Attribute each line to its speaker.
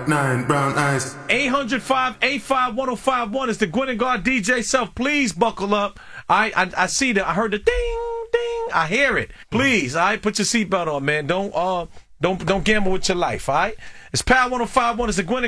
Speaker 1: 9 brown eyes.
Speaker 2: 800-585-1051 is the Gwen and God DJ Self. Please buckle up. I see that. I heard the ding, ding. I hear it. Please, all right, put your seatbelt on, man. Don't gamble with your life, all right? It's Power 1051. It's the Gwen and